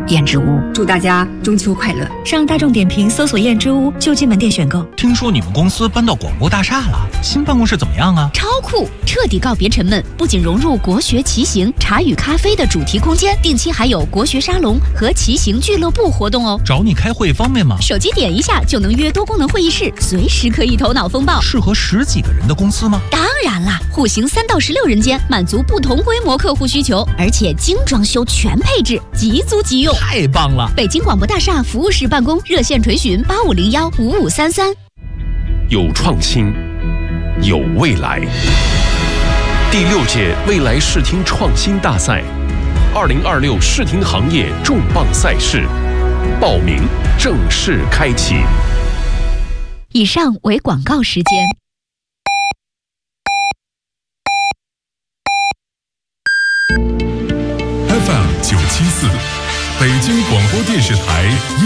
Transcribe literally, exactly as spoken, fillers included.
燕之屋。祝大家中秋快乐！ 上大众点评搜索燕之屋就近门店选购。 听说你们公司搬到广播大厦了，新办公室怎么样啊？ 超酷，彻底告别沉闷，不仅融入国学骑行、茶与咖啡的主题空间，定期还有国学沙龙和骑行俱乐部活动哦。 找你开会方便吗？ 手机点一下就能约多功能会议室，随时可以头脑风暴。 适合十几个人的公司吗？ 当然啦，户型三到十六人间，满足不同规模客户需求，而且精装修全配置，即租即用， 太棒了！ 北京广播大厦服务室办公，热线垂询八五零幺五五三三。 有创新，有未来。第六届未来视听创新大赛，二零二六视听行业重磅赛事，报名正式开启。 以上为广告时间。 F M 九七四，北京广播电视台。